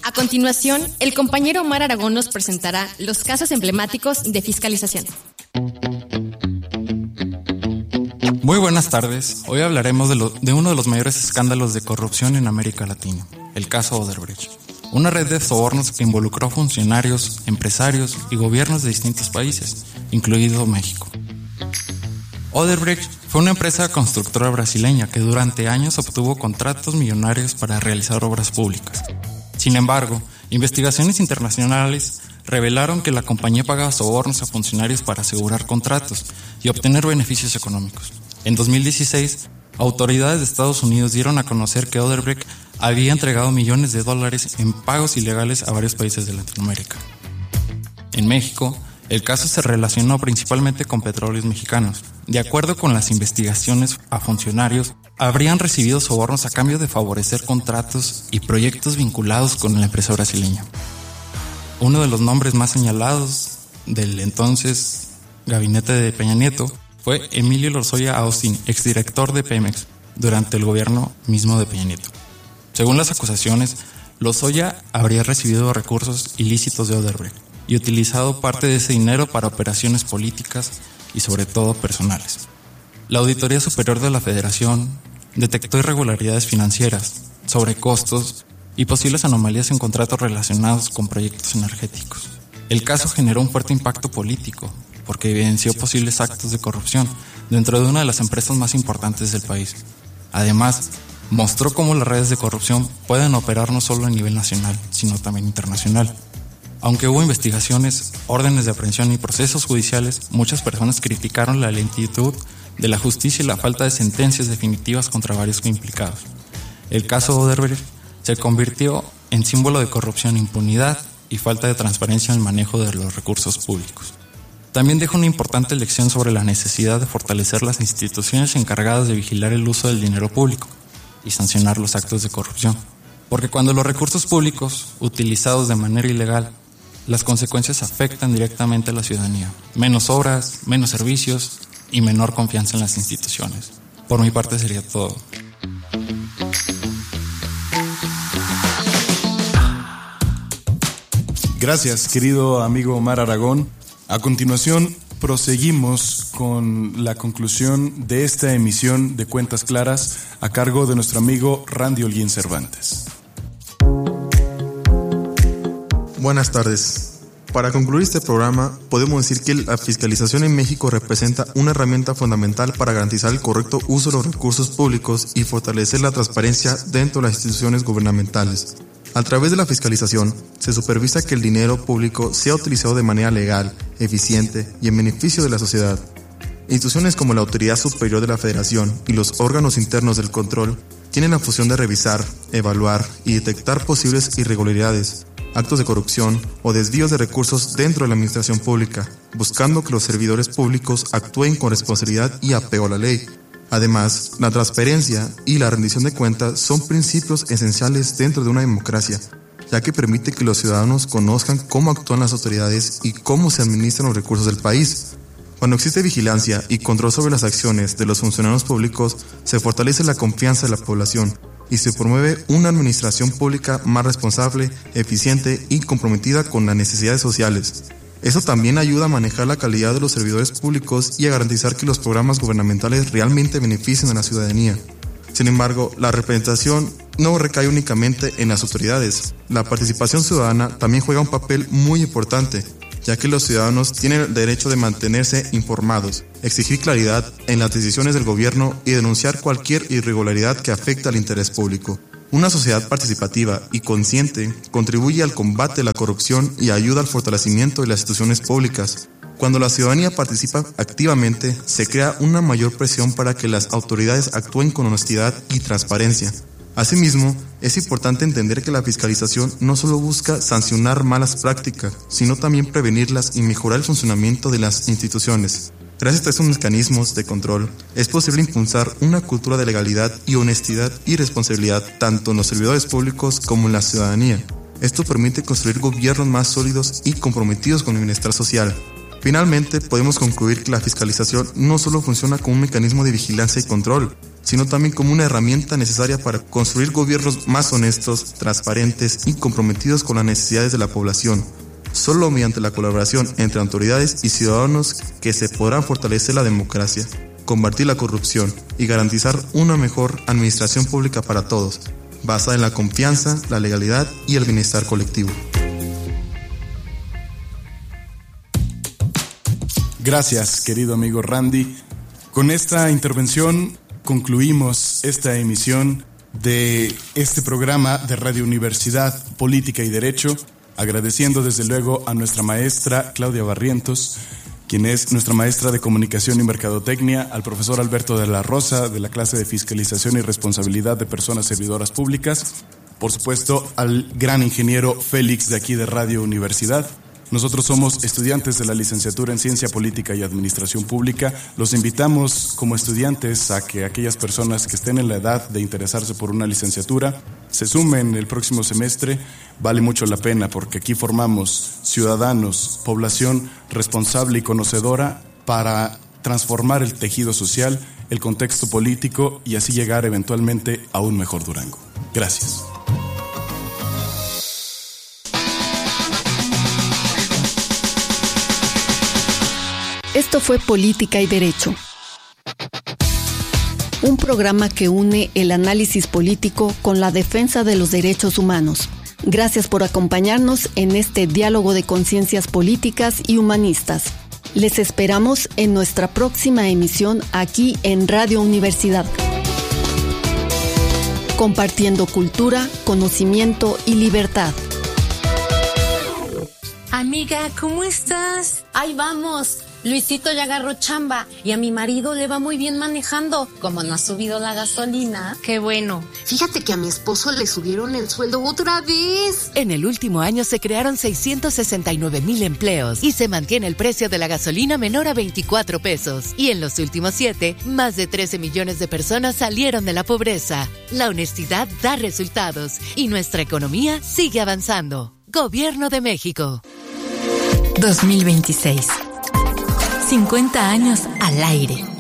A continuación, el compañero Omar Aragón nos presentará los casos emblemáticos de fiscalización. Muy buenas tardes. Hoy hablaremos de uno de los mayores escándalos de corrupción en América Latina, el caso Odebrecht. Una red de sobornos que involucró funcionarios, empresarios y gobiernos de distintos países, incluido México. Odebrecht fue una empresa constructora brasileña que durante años obtuvo contratos millonarios para realizar obras públicas. Sin embargo, investigaciones internacionales revelaron que la compañía pagaba sobornos a funcionarios para asegurar contratos y obtener beneficios económicos. En 2016, autoridades de Estados Unidos dieron a conocer que Odebrecht había entregado millones de dólares en pagos ilegales a varios países de Latinoamérica. En México, el caso se relacionó principalmente con petróleos mexicanos. De acuerdo con las investigaciones, a funcionarios habrían recibido sobornos a cambio de favorecer contratos y proyectos vinculados con la empresa brasileña. Uno de los nombres más señalados del entonces gabinete de Peña Nieto fue Emilio Lozoya Austin, exdirector de Pemex, durante el gobierno mismo de Peña Nieto. Según las acusaciones, Lozoya habría recibido recursos ilícitos de Odebrecht y utilizado parte de ese dinero para operaciones políticas y sobre todo personales. La Auditoría Superior de la Federación detectó irregularidades financieras, sobrecostos y posibles anomalías en contratos relacionados con proyectos energéticos. El caso generó un fuerte impacto político porque evidenció posibles actos de corrupción dentro de una de las empresas más importantes del país. Además, mostró cómo las redes de corrupción pueden operar no solo a nivel nacional, sino también internacional. Aunque hubo investigaciones, órdenes de aprehensión y procesos judiciales, muchas personas criticaron la lentitud de la justicia y la falta de sentencias definitivas contra varios implicados. El caso Odebrecht se convirtió en símbolo de corrupción, impunidad y falta de transparencia en el manejo de los recursos públicos. También dejó una importante lección sobre la necesidad de fortalecer las instituciones encargadas de vigilar el uso del dinero público y sancionar los actos de corrupción. Porque cuando los recursos públicos, utilizados de manera ilegal, las consecuencias afectan directamente a la ciudadanía. Menos obras, menos servicios y menor confianza en las instituciones. Por mi parte sería todo. Gracias, querido amigo Omar Aragón. A continuación, proseguimos con la conclusión de esta emisión de Cuentas Claras a cargo de nuestro amigo Randy Holguín Cervantes. Buenas tardes. Para concluir este programa, podemos decir que la fiscalización en México representa una herramienta fundamental para garantizar el correcto uso de los recursos públicos y fortalecer la transparencia dentro de las instituciones gubernamentales. A través de la fiscalización, se supervisa que el dinero público sea utilizado de manera legal, eficiente y en beneficio de la sociedad. Instituciones como la Autoridad Superior de la Federación y los órganos internos del control tienen la función de revisar, evaluar y detectar posibles irregularidades, actos de corrupción o desvíos de recursos dentro de la administración pública, buscando que los servidores públicos actúen con responsabilidad y apego a la ley. Además, la transparencia y la rendición de cuentas son principios esenciales dentro de una democracia, ya que permite que los ciudadanos conozcan cómo actúan las autoridades y cómo se administran los recursos del país. Cuando existe vigilancia y control sobre las acciones de los funcionarios públicos, se fortalece la confianza de la población y se promueve una administración pública más responsable, eficiente y comprometida con las necesidades sociales. Eso también ayuda a manejar la calidad de los servidores públicos y a garantizar que los programas gubernamentales realmente beneficien a la ciudadanía. Sin embargo, la representación no recae únicamente en las autoridades. La participación ciudadana también juega un papel muy importante, ya que los ciudadanos tienen el derecho de mantenerse informados, exigir claridad en las decisiones del gobierno y denunciar cualquier irregularidad que afecte al interés público. Una sociedad participativa y consciente contribuye al combate de la corrupción y ayuda al fortalecimiento de las instituciones públicas. Cuando la ciudadanía participa activamente, se crea una mayor presión para que las autoridades actúen con honestidad y transparencia. Asimismo, es importante entender que la fiscalización no solo busca sancionar malas prácticas, sino también prevenirlas y mejorar el funcionamiento de las instituciones. Gracias a estos mecanismos de control, es posible impulsar una cultura de legalidad y honestidad y responsabilidad tanto en los servidores públicos como en la ciudadanía. Esto permite construir gobiernos más sólidos y comprometidos con el bienestar social. Finalmente, podemos concluir que la fiscalización no solo funciona como un mecanismo de vigilancia y control, sino también como una herramienta necesaria para construir gobiernos más honestos, transparentes y comprometidos con las necesidades de la población. Solo mediante la colaboración entre autoridades y ciudadanos que se podrá fortalecer la democracia, combatir la corrupción y garantizar una mejor administración pública para todos, basada en la confianza, la legalidad y el bienestar colectivo. Gracias, querido amigo Randy. Con esta intervención concluimos esta emisión de este programa de Radio Universidad Política y Derecho, agradeciendo desde luego a nuestra maestra Claudia Barrientos, quien es nuestra maestra de Comunicación y Mercadotecnia, al profesor Alberto de la Rosa, de la clase de Fiscalización y Responsabilidad de Personas Servidoras Públicas, por supuesto al gran ingeniero Félix de aquí de Radio Universidad. Nosotros somos estudiantes de la licenciatura en Ciencia Política y Administración Pública. Los invitamos como estudiantes a que aquellas personas que estén en la edad de interesarse por una licenciatura se sumen el próximo semestre. Vale mucho la pena porque aquí formamos ciudadanos, población responsable y conocedora para transformar el tejido social, el contexto político y así llegar eventualmente a un mejor Durango. Gracias. Esto fue Política y Derecho, un programa que une el análisis político con la defensa de los derechos humanos. Gracias por acompañarnos en este diálogo de conciencias políticas y humanistas. Les esperamos en nuestra próxima emisión aquí en Radio Universidad. Compartiendo cultura, conocimiento y libertad. Amiga, ¿cómo estás? Ahí vamos. Luisito ya agarró chamba y a mi marido le va muy bien manejando. Como no ha subido la gasolina. Qué bueno. Fíjate que a mi esposo le subieron el sueldo otra vez. En el último año se crearon 669,000 empleos y se mantiene el precio de la gasolina menor a 24 pesos. Y en los últimos 7, más de 13 millones de personas salieron de la pobreza. La honestidad da resultados y nuestra economía sigue avanzando. Gobierno de México. 2026. 50 años al aire.